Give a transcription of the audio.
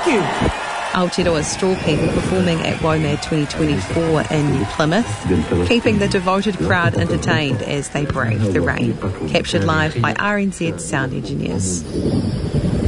Thank you. Aotearoa Straw People performing at WOMAD 2024 in Plymouth, keeping the devoted crowd entertained as they brave the rain. Captured live by RNZ sound engineers.